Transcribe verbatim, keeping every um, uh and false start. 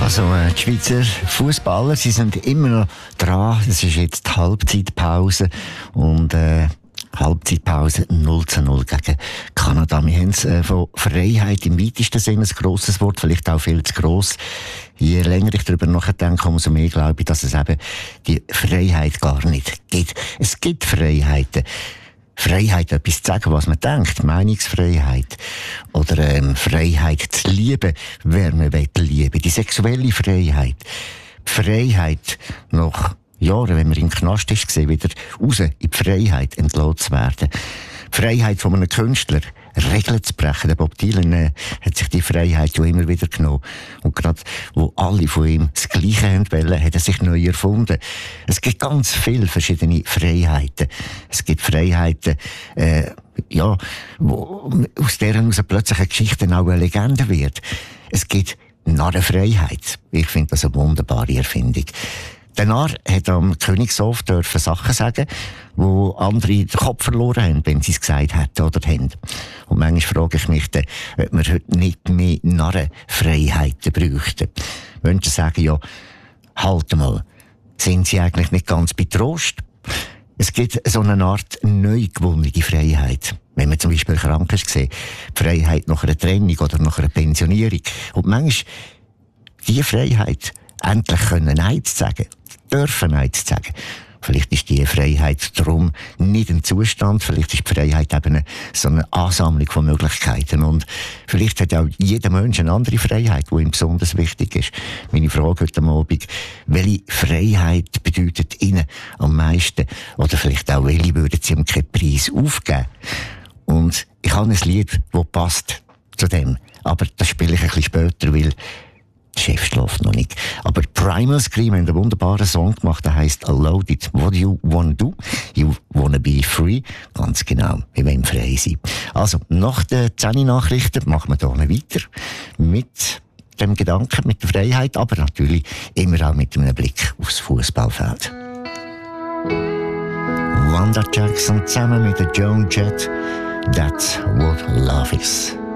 Also, äh, die Schweizer Fußballer, sie sind immer noch dran. Es ist jetzt die Halbzeitpause und äh, Halbzeitpause null zu null gegen Kanada. Wir haben äh, von Freiheit im weitesten Sinne ein grosses Wort, vielleicht auch viel zu gross. Je länger ich darüber nachdenke, umso mehr glaube ich, dass es eben die Freiheit gar nicht gibt. Es gibt Freiheiten. Freiheit, etwas zu sagen, was man denkt, Meinungsfreiheit. Oder ähm, Freiheit zu lieben, wer man will lieben. Die sexuelle Freiheit. Die Freiheit, nach Jahren, wenn man im Knast ist, wieder raus in die Freiheit entlassen zu werden. Die Freiheit von einem Künstler, Regeln zu brechen. Der Bob Dylan äh, hat sich die Freiheit ja immer wieder genommen. Und gerade, wo alle von ihm das Gleiche haben wollen, hat er sich neu erfunden. Es gibt ganz viele verschiedene Freiheiten. Es gibt Freiheiten, äh, ja, wo, aus deren aus plötzlich eine Geschichte auch eine Legende wird. Es gibt Narrenfreiheit. Ich finde das eine wunderbare Erfindung. Der Narr hat am Königshof dürfen Sachen sagen, wo andere den Kopf verloren haben, wenn sie es gesagt hätten oder haben. Und manchmal frage ich mich dann, ob wir heute nicht mehr Narrenfreiheiten bräuchten. Menschen sagen ja, halt mal, sind sie eigentlich nicht ganz betrost? Es gibt so eine Art neu gewonnene Freiheit. Wenn man zum Beispiel krank ist, die Freiheit nach einer Trennung oder nach einer Pensionierung. Und manchmal diese Freiheit, endlich können Nein zu sagen, dürfen Nein zu sagen. Vielleicht ist die Freiheit darum nicht ein Zustand, vielleicht ist die Freiheit eben eine, so eine Ansammlung von Möglichkeiten. Und vielleicht hat auch jeder Mensch eine andere Freiheit, die ihm besonders wichtig ist. Meine Frage heute Abend, welche Freiheit bedeutet Ihnen am meisten? Oder vielleicht auch, welche würden Sie ihm keinen Preis aufgeben? Und ich habe ein Lied, das passt zu dem. Aber das spiele ich ein bisschen später, weil der Chef schläft noch nicht. Aber Primal Scream haben einen wunderbaren Song gemacht, der heisst Loaded. What do you wanna do? You wanna be free? Ganz genau, wir wollen frei sein. Also, nach den zehn Nachrichten machen wir hier weiter mit dem Gedanken, mit der Freiheit, aber natürlich immer auch mit einem Blick aufs Fußballfeld. Wanda Jackson zusammen mit der Joan Jett. That's what love is.